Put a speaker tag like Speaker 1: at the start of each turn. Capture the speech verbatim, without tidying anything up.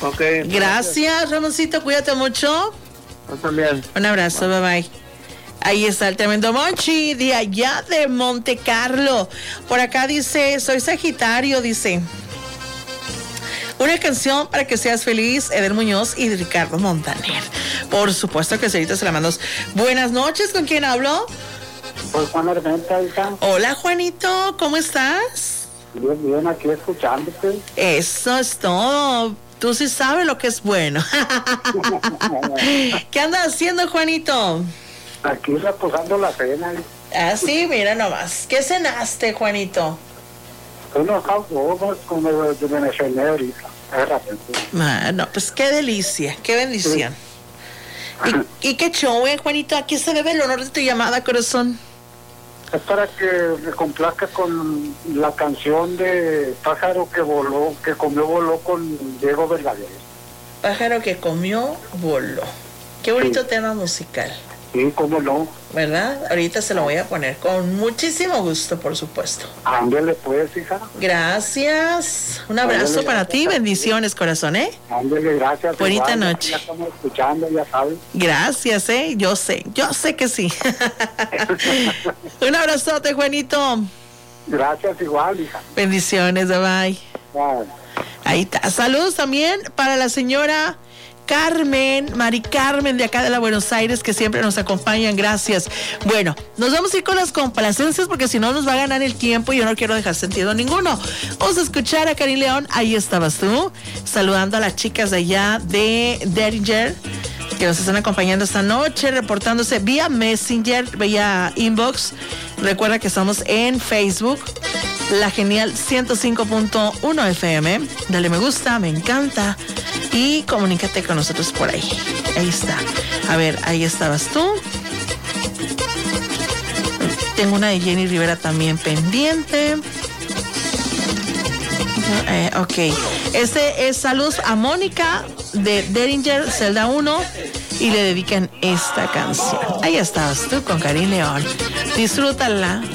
Speaker 1: Ok.
Speaker 2: Gracias, gracias, Ramoncito, cuídate mucho.
Speaker 1: Yo también.
Speaker 2: Un abrazo, bye bye. Ahí está el tremendo Monchi de allá de Monte Carlo. Por acá dice, soy Sagitario, dice. Una canción para que seas feliz, Eder Muñoz y Ricardo Montaner. Por supuesto que sí, ahorita se la mando. Buenas noches, ¿con quién hablo?
Speaker 3: Pues Juan Armenta, hija.
Speaker 2: Hola, Juanito, ¿cómo estás?
Speaker 3: Bien, bien, aquí escuchándote.
Speaker 2: Eso es todo. Tú sí sabes lo que es bueno. ¿Qué andas haciendo, Juanito?
Speaker 3: Aquí reposando la cena.
Speaker 2: Ah, sí, mira nomás. ¿Qué cenaste, Juanito?
Speaker 3: Unos hot dogs como de Venezuela ahorita.
Speaker 2: Ah, no, pues qué delicia, qué bendición. Sí. ¿Y, ¿Y qué show, eh, Juanito? ¿A quién se debe el honor de tu llamada, corazón?
Speaker 3: Es para que me complazca con la canción de Pájaro que voló, que comió voló con Diego Verdaguer.
Speaker 2: Pájaro que comió voló. Qué bonito sí. Tema musical.
Speaker 3: Sí, cómo no.
Speaker 2: ¿Verdad? Ahorita se lo voy a poner con muchísimo gusto, por supuesto.
Speaker 3: Ándele pues, hija.
Speaker 2: Gracias. Un abrazo Ándele, para ti. Bendiciones, corazón, ¿eh?
Speaker 3: Ándele, gracias.
Speaker 2: Bonita
Speaker 3: igual,
Speaker 2: noche.
Speaker 3: Ya estamos escuchando, ya sabes.
Speaker 2: Gracias, ¿eh? Yo sé, yo sé que sí. Un abrazote, Juanito.
Speaker 3: Gracias, igual, hija.
Speaker 2: Bendiciones, bye bye.
Speaker 3: Bye.
Speaker 2: Ahí está. Saludos también para la señora Carmen, Mari Carmen de acá de la Buenos Aires, que siempre nos acompañan, gracias. Bueno, nos vamos a ir con las complacencias porque si no nos va a ganar el tiempo y yo no quiero dejar sentido ninguno. Vamos a escuchar a Karin León, ahí estabas tú, saludando a las chicas de allá de Derringer, que nos están acompañando esta noche, reportándose vía Messenger, vía Inbox. Recuerda que estamos en Facebook, La Genial ciento cinco punto uno F M. Dale me gusta, me encanta. Y comunícate con nosotros por ahí. Ahí está. A ver, ahí estabas tú. Tengo una de Jenny Rivera también pendiente. Eh, ok. Este es saludos a Mónica de Derringer, Celda uno. Y le dedican esta canción. Ahí estabas tú con Karin León. Disfrútala.